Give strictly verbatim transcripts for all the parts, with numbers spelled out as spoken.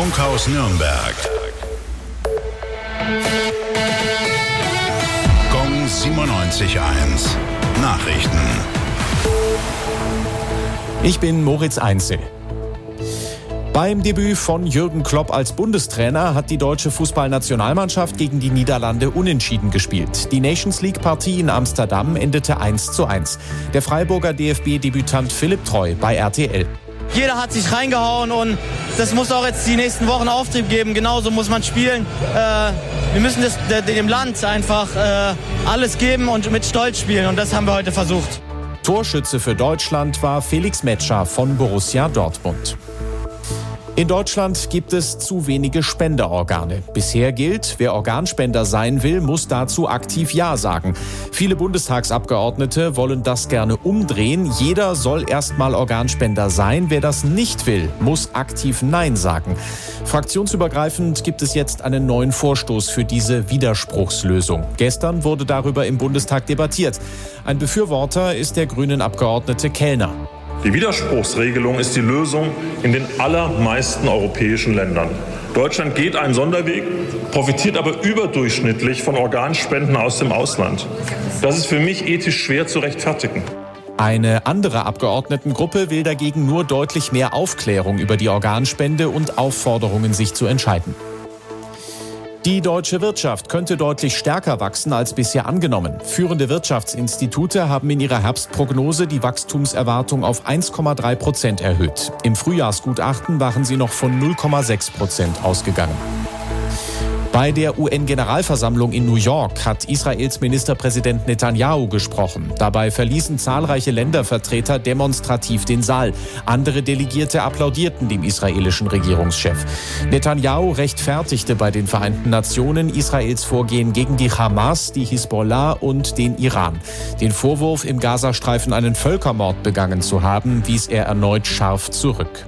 Funkhaus Nürnberg. Gong siebenundneunzig Komma eins. Nachrichten. Ich bin Moritz Einzel. Beim Debüt von Jürgen Klopp als Bundestrainer hat die deutsche Fußballnationalmannschaft gegen die Niederlande unentschieden gespielt. Die Nations League-Partie in Amsterdam endete eins zu eins. Der Freiburger D F B-Debütant Philipp Treu bei R T L. Jeder hat sich reingehauen und das muss auch jetzt die nächsten Wochen Auftrieb geben. Genauso muss man spielen. Äh, wir müssen das, dem Land einfach äh, alles geben und mit Stolz spielen und das haben wir heute versucht. Torschütze für Deutschland war Felix Metscher von Borussia Dortmund. In Deutschland gibt es zu wenige Spenderorgane. Bisher gilt, wer Organspender sein will, muss dazu aktiv Ja sagen. Viele Bundestagsabgeordnete wollen das gerne umdrehen. Jeder soll erstmal Organspender sein. Wer das nicht will, muss aktiv Nein sagen. Fraktionsübergreifend gibt es jetzt einen neuen Vorstoß für diese Widerspruchslösung. Gestern wurde darüber im Bundestag debattiert. Ein Befürworter ist der grünen Abgeordnete Kellner. Die Widerspruchsregelung ist die Lösung in den allermeisten europäischen Ländern. Deutschland geht einen Sonderweg, profitiert aber überdurchschnittlich von Organspenden aus dem Ausland. Das ist für mich ethisch schwer zu rechtfertigen. Eine andere Abgeordnetengruppe will dagegen nur deutlich mehr Aufklärung über die Organspende und Aufforderungen, sich zu entscheiden. Die deutsche Wirtschaft könnte deutlich stärker wachsen als bisher angenommen. Führende Wirtschaftsinstitute haben in ihrer Herbstprognose die Wachstumserwartung auf eins Komma drei Prozent erhöht. Im Frühjahrsgutachten waren sie noch von null Komma sechs Prozent ausgegangen. Bei der U N-Generalversammlung in New York hat Israels Ministerpräsident Netanyahu gesprochen. Dabei verließen zahlreiche Ländervertreter demonstrativ den Saal. Andere Delegierte applaudierten dem israelischen Regierungschef. Netanyahu rechtfertigte bei den Vereinten Nationen Israels Vorgehen gegen die Hamas, die Hisbollah und den Iran. Den Vorwurf, im Gazastreifen einen Völkermord begangen zu haben, wies er erneut scharf zurück.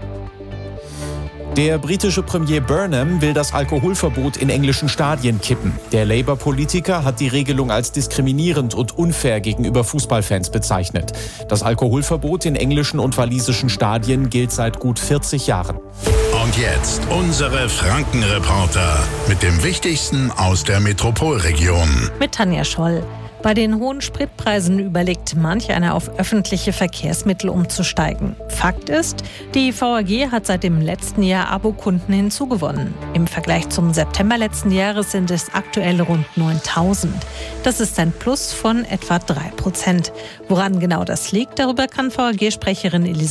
Der britische Premier Burnham will das Alkoholverbot in englischen Stadien kippen. Der Labour-Politiker hat die Regelung als diskriminierend und unfair gegenüber Fußballfans bezeichnet. Das Alkoholverbot in englischen und walisischen Stadien gilt seit gut vierzig Jahren. Und jetzt unsere Frankenreporter mit dem Wichtigsten aus der Metropolregion. Mit Tanja Scholl. Bei den hohen Spritpreisen überlegt manch einer, auf öffentliche Verkehrsmittel umzusteigen. Fakt ist, die V A G hat seit dem letzten Jahr Abokunden hinzugewonnen. Im Vergleich zum September letzten Jahres sind es aktuell rund neuntausend. Das ist ein Plus von etwa drei Prozent. Woran genau das liegt, darüber kann V A G-Sprecherin Elisabeth